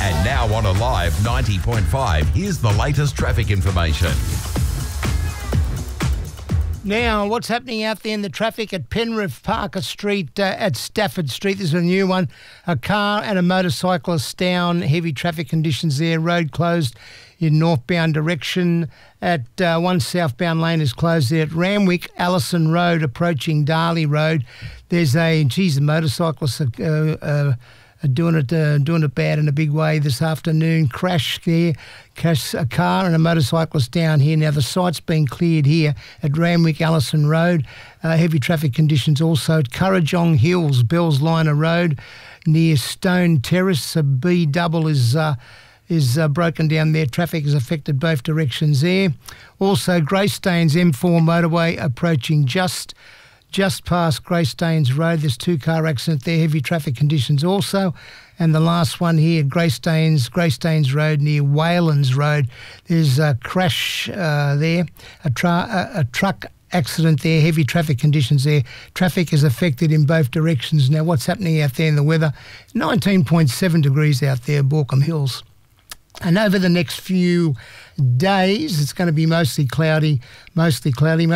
And now on Alive 90.5, here's the latest traffic information. Now, what's happening out there in the traffic at Penrith Parker Street at Stafford Street? This is a new one. A car and a motorcyclist down. Heavy traffic conditions there. Road closed in northbound direction. At one southbound lane is closed there at Randwick, Allison Road, approaching Darley Road. There's the motorcyclists are doing it bad in a big way this afternoon. Crash there. A car and a motorcyclist down here. Now, the site's been cleared here at Randwick Allison Road. Heavy traffic conditions also at Currajong Hills, Bells Liner Road, near Stone Terrace. A B-double is broken down there. Traffic is affected both directions there. Also, Greystanes M4 motorway approaching just past Greystanes Road. There's 2-car accident there. Heavy traffic conditions also. And the last one here, Greystanes Road near Waylands Road. There's a crash there, a truck accident there, heavy traffic conditions there. Traffic is affected in both directions. Now, what's happening out there in the weather? 19.7 degrees out there, Borkham Hills. And over the next few days, it's going to be mostly cloudy. Wednesday,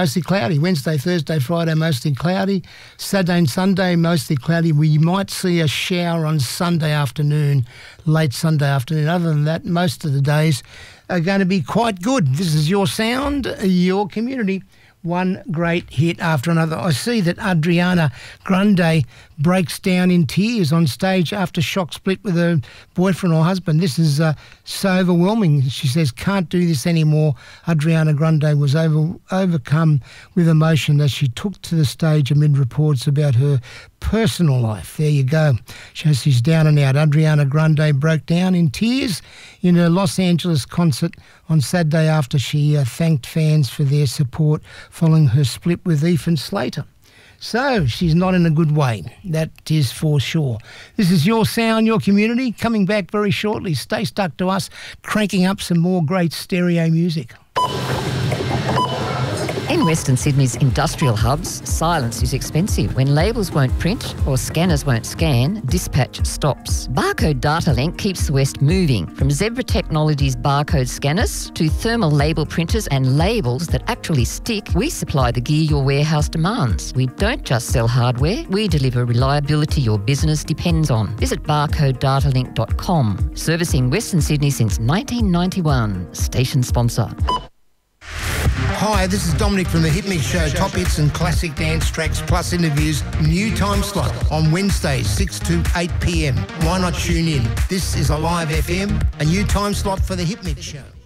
Thursday, Friday, mostly cloudy. Saturday and Sunday, mostly cloudy. We might see a shower on Sunday afternoon, late Sunday afternoon. Other than that, most of the days are going to be quite good. This is your sound, your community. One great hit after another. I see that Adriana Grande breaks down in tears on stage after shock split with her boyfriend or husband. This is so overwhelming. She says, can't do this anymore. Adriana Grande was overcome with emotion as she took to the stage amid reports about her personal life. There you go. Shows she's down and out. Adriana Grande broke down in tears in her Los Angeles concert on Saturday after she thanked fans for their support following her split with Ethan Slater. So she's not in a good way, that is for sure. This is your sound, your community, coming back very shortly. Stay stuck to us, cranking up some more great stereo music. In Western Sydney's industrial hubs, silence is expensive. When labels won't print or scanners won't scan, dispatch stops. Barcode Data Link keeps the West moving. From Zebra Technologies barcode scanners to thermal label printers and labels that actually stick, we supply the gear your warehouse demands. We don't just sell hardware, we deliver reliability your business depends on. Visit barcodedatalink.com. Servicing Western Sydney since 1991. Station sponsor. Hi, this is Dominic from The Hit Mix Show. Top hits and classic dance tracks plus interviews. New time slot on Wednesdays, 6 to 8 p.m. Why not tune in? This is Alive FM, a new time slot for The Hit Mix Show.